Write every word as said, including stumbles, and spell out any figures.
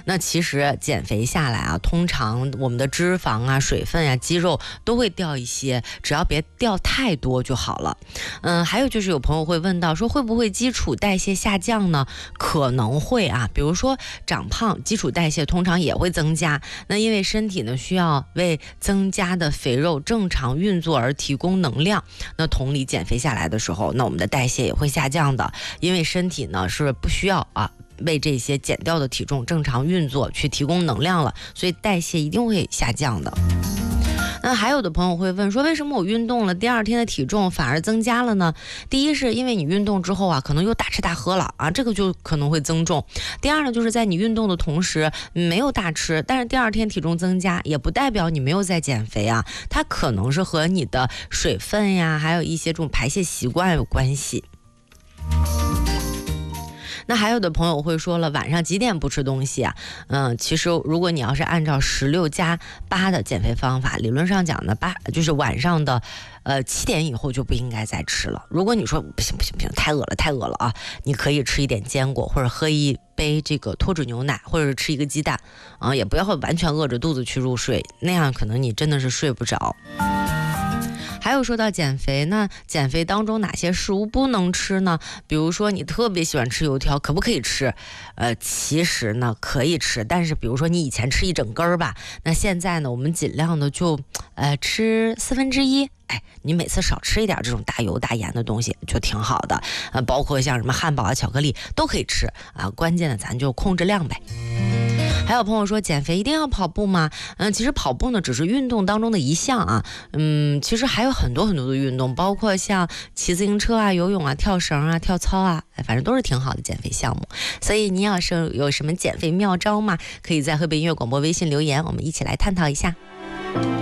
那其实减肥下来啊，通常我们的脂肪啊、水分啊、肌肉都会掉一些，只要别掉太多就好了。嗯，还有就是有朋友会问到说，会不会基础代谢下降呢？可能会啊，比如说长胖，基础代谢通常也会增加。那因为身体呢需要为增加的肥肉正常运作而提供能量。那同理，减肥下来的时候，那我们的代谢也会下降的，因为身体呢是不需要啊为这些减掉的体重正常运作去提供能量了，所以代谢一定会下降的。那还有的朋友会问说，为什么我运动了第二天的体重反而增加了呢？第一是因为你运动之后啊，可能又大吃大喝了啊，这个就可能会增重。第二呢，就是在你运动的同时没有大吃，但是第二天体重增加，也不代表你没有在减肥啊，它可能是和你的水分呀，还有一些这种排泄习惯有关系。那还有的朋友会说了，晚上几点不吃东西啊？嗯，其实如果你要是按照十六加八的减肥方法，理论上讲呢，八就是晚上的，呃七点以后就不应该再吃了。如果你说不行不行不行，太饿了太饿了啊，你可以吃一点坚果，或者喝一杯这个脱脂牛奶，或者是吃一个鸡蛋啊，也不要完全饿着肚子去入睡，那样可能你真的是睡不着。还有说到减肥，那减肥当中哪些食物不能吃呢？比如说你特别喜欢吃油条，可不可以吃？呃，其实呢可以吃，但是比如说你以前吃一整根儿吧，那现在呢我们尽量的就呃吃四分之一。哎，你每次少吃一点这种大油大盐的东西就挺好的，呃，包括像什么汉堡啊、巧克力都可以吃啊，关键的咱就控制量呗。还有朋友说，减肥一定要跑步吗？嗯，其实跑步呢只是运动当中的一项啊。嗯，其实还有很多很多的运动，包括像骑自行车啊、游泳啊、跳绳啊、跳操啊，反正都是挺好的减肥项目。所以你要是有什么减肥妙招嘛，可以在河北音乐广播微信留言，我们一起来探讨一下。